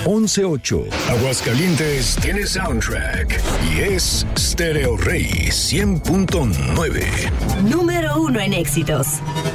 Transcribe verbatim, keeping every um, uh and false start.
once ocho. Aguascalientes tiene soundtrack y es Stereo Rey cien punto nueve. Número uno en éxitos.